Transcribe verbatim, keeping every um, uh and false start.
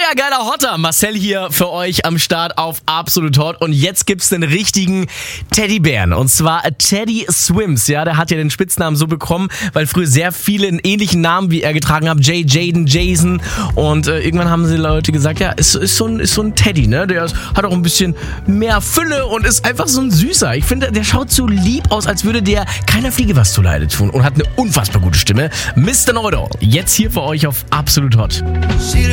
Mega geiler Hotter. Marcel hier für euch am Start auf Absolut Hot. Und jetzt gibt's den richtigen Teddybären. Und zwar Teddy Swims. Ja, der hat ja den Spitznamen so bekommen, weil früher sehr viele einen ähnlichen Namen wie er getragen haben. Jay, Jaden, Jason. Und äh, irgendwann haben sie Leute gesagt, ja, ist, ist, so ein, ist so ein Teddy, ne? Der ist, hat auch ein bisschen mehr Fülle und ist einfach so ein Süßer. Ich finde, der schaut so lieb aus, als würde der keiner Fliege was zuleide tun. Und hat eine unfassbar gute Stimme. Mister Know-it-all. Jetzt hier für euch auf Absolut Hot.